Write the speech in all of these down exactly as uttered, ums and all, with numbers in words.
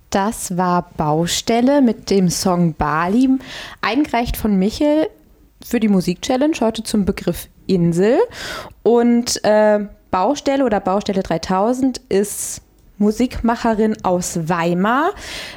Das war Baustelle mit dem Song Bali, eingereicht von Michel für die Musik-Challenge, heute zum Begriff Insel. Und äh, Baustelle oder Baustelle dreitausend ist Musikmacherin aus Weimar.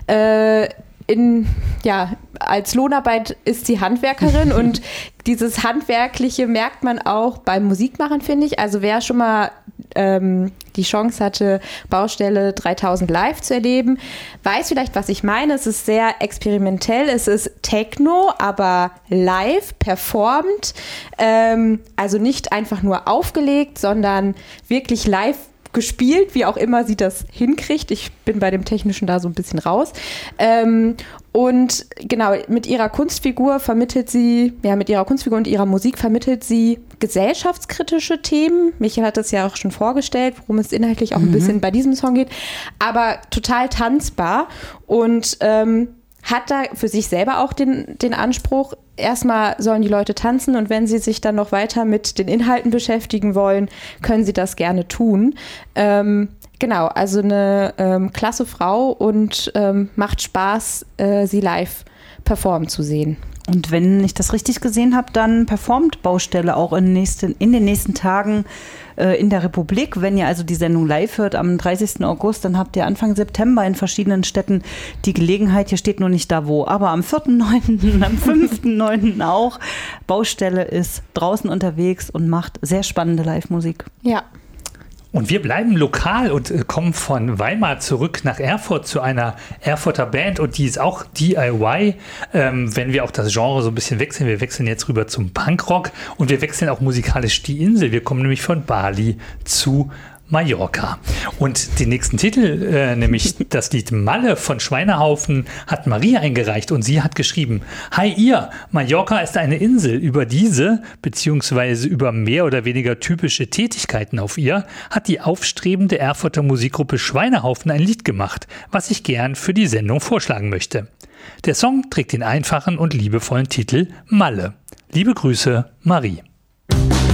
Äh, in, ja, als Lohnarbeit ist sie Handwerkerin und dieses Handwerkliche merkt man auch beim Musikmachen, finde ich. Also wer schon mal ähm, die Chance hatte, Baustelle dreitausend live zu erleben, weiß vielleicht, was ich meine. Es ist sehr experimentell, es ist Techno, aber live, performt. Ähm, also nicht einfach nur aufgelegt, sondern wirklich live gespielt, wie auch immer sie das hinkriegt. Ich bin bei dem Technischen da so ein bisschen raus. Ähm, und genau, mit ihrer Kunstfigur vermittelt sie, ja, mit ihrer Kunstfigur und ihrer Musik vermittelt sie gesellschaftskritische Themen. Michael hat das ja auch schon vorgestellt, worum es inhaltlich auch mhm. ein bisschen bei diesem Song geht, aber total tanzbar und ähm, hat da für sich selber auch den, den Anspruch, erstmal sollen die Leute tanzen und wenn sie sich dann noch weiter mit den Inhalten beschäftigen wollen, können sie das gerne tun. Ähm, genau, also eine ähm, klasse Frau und ähm, macht Spaß, äh, sie live performen zu sehen. Und wenn ich das richtig gesehen habe, dann performt Baustelle auch in, nächsten, in den nächsten Tagen äh, in der Republik. Wenn ihr also die Sendung live hört am dreißigsten August, dann habt ihr Anfang September in verschiedenen Städten die Gelegenheit, hier steht nur nicht da wo, aber am vierten neunten, am fünften neunten auch. Baustelle ist draußen unterwegs und macht sehr spannende Live-Musik. Ja. Und wir bleiben lokal und äh, kommen von Weimar zurück nach Erfurt zu einer Erfurter Band und die ist auch D I Y, ähm, wenn wir auch das Genre so ein bisschen wechseln. Wir wechseln jetzt rüber zum Punkrock und wir wechseln auch musikalisch die Insel. Wir kommen nämlich von Bali zu Mallorca. Und den nächsten Titel, äh, nämlich das Lied Malle von Schweinehaufen, hat Marie eingereicht und sie hat geschrieben: Hi ihr, Mallorca ist eine Insel. Über diese, beziehungsweise über mehr oder weniger typische Tätigkeiten auf ihr, hat die aufstrebende Erfurter Musikgruppe Schweinehaufen ein Lied gemacht, was ich gern für die Sendung vorschlagen möchte. Der Song trägt den einfachen und liebevollen Titel Malle. Liebe Grüße, Marie.